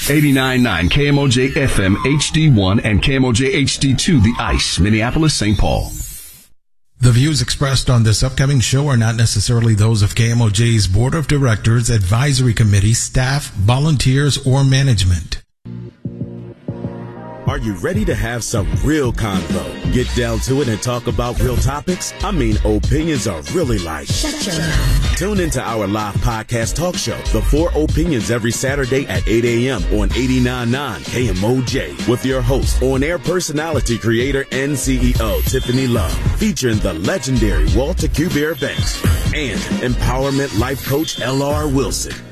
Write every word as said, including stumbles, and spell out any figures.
eighty-nine point nine K M O J F M H D one and K M O J H D two, The Ice, Minneapolis, Saint Paul. The views expressed on this upcoming show are not necessarily those of K M O J's Board of Directors, Advisory Committee, staff, volunteers, or management. Are you ready to have some real convo? Get down to it and talk about real topics? I mean, opinions are really like... Shut your mouth. Tune into our live podcast talk show, The Four Opinions, every Saturday at eight a.m. on eighty-nine point nine K M O J with your host, on-air personality, creator, and C E O, Tiffany Love, featuring the legendary Walter Q. Bear Banks and empowerment life coach L R Wilson.